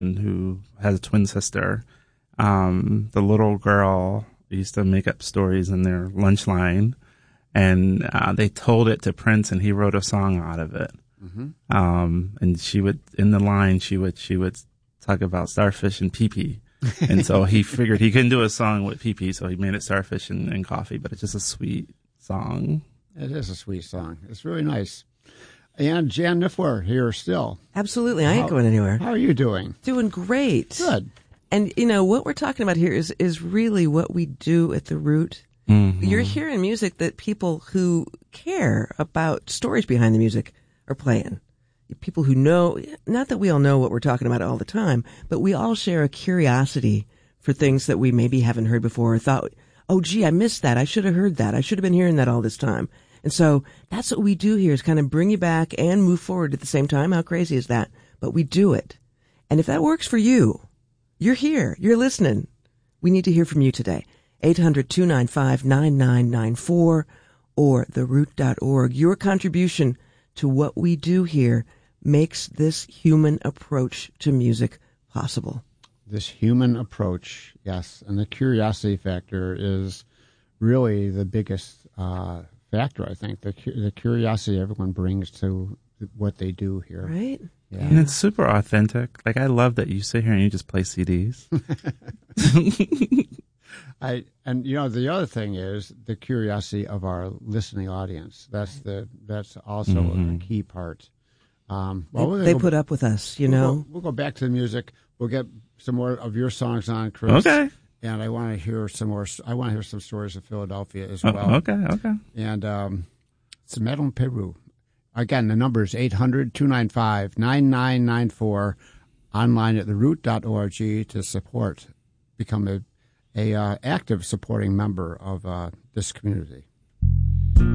who has a twin sister. The little girl used to make up stories in their lunch line, and they told it to Prince, and he wrote a song out of it. Mm-hmm. And she would, in the line, she would talk about starfish and pee-pee. And so he figured he couldn't do a song with pee-pee, so he made it starfish and coffee. But it's just a sweet song. It is a sweet song. It's really nice. And Jan Niffler here still. Absolutely. I ain't going anywhere. How are you doing? Doing great. Good. And, what we're talking about here is really what we do at the Root. Mm-hmm. You're hearing music that people who care about stories behind the music are playing. People who know, not that we all know what we're talking about all the time, but we all share a curiosity for things that we maybe haven't heard before or thought, oh, gee, I missed that. I should have heard that. I should have been hearing that all this time. And so that's what we do here, is kind of bring you back and move forward at the same time. How crazy is that? But we do it. And if that works for you, you're here. You're listening. We need to hear from you today. 800-295-9994 or theroot.org. Your contribution to what we do here makes this human approach to music possible. This human approach, yes. And the curiosity factor is really the biggest factor, I think. The curiosity everyone brings to what they do here. Right. Yeah. And it's super authentic. Like, I love that you sit here and you just play CDs. And the other thing is the curiosity of our listening audience. That's also a key part. They put up with us, We'll go back to the music. We'll get some more of your songs on, Chris. Okay. And I want to hear some more. I want to hear some stories of Philadelphia as well. Okay. And it's Metal in Peru. Again, the number is 800-295-9994. Online at theroot.org to support. Become a active supporting member of this community.